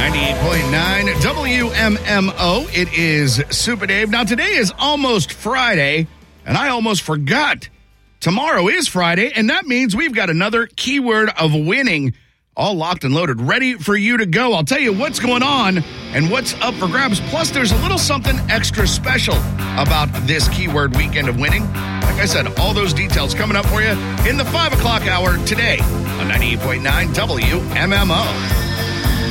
98.9 WMMO. It is Super Dave. Now, today is almost Friday, and I almost forgot. Tomorrow is Friday, and that means we've got another keyword of winning all locked and loaded, ready for you to go. I'll tell you what's going on and what's up for grabs. Plus, there's a little something extra special about this keyword weekend of winning. Like I said, all those details coming up for you in the 5 o'clock hour today on 98.9 WMMO.